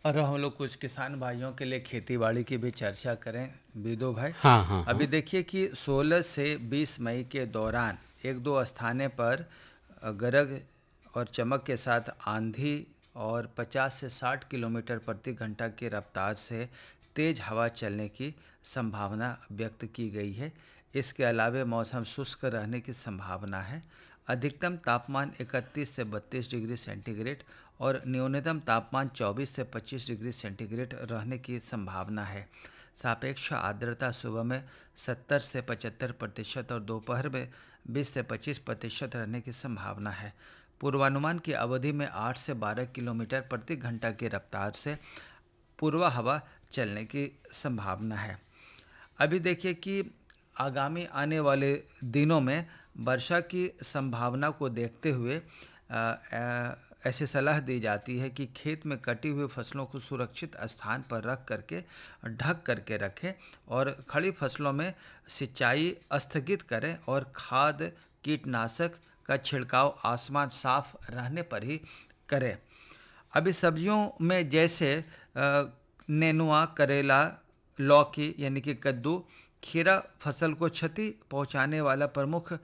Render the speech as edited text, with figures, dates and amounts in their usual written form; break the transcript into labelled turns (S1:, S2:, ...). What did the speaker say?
S1: और हम लोग कुछ किसान भाइयों के लिए खेती-बाड़ी की भी चर्चा करें, बिदु भाई।
S2: हाँ, हाँ,
S1: अभी
S2: हाँ।
S1: देखिए कि 16 से 20 मई के दौरान एक दो स्थानों पर गरज और चमक के साथ आंधी और 50 से 60 किलोमीटर प्रति घंटा की रफ्तार से तेज हवा चलने की संभावना व्यक्त की गई है। इसके अलावा मौसम शुष्क रहने की संभावना है। अधिकतम तापमान 31 से 32 डिग्री सेंटीग्रेड और न्यूनतम तापमान 24 से 25 डिग्री सेंटीग्रेड रहने की संभावना है। सापेक्ष आर्द्रता सुबह में 70 से 75% और दोपहर में 20 से 25% रहने की संभावना है। पूर्वानुमान की अवधि में 8 से 12 किलोमीटर प्रति घंटा की रफ्तार से पूर्वा हवा चलने की संभावना है। अभी देखिए कि आगामी आने वाले दिनों में वर्षा की संभावना को देखते हुए ऐसी सलाह दी जाती है कि खेत में कटी हुई फसलों को सुरक्षित स्थान पर रख करके ढक करके रखें और खड़ी फसलों में सिंचाई स्थगित करें और खाद कीटनाशक का छिड़काव आसमान साफ रहने पर ही करें। अभी सब्जियों में जैसे नेनुआ, करेला, लौकी यानी कि कद्दू, खीरा फसल को क्षति पहुंचाने वाला प्रमुख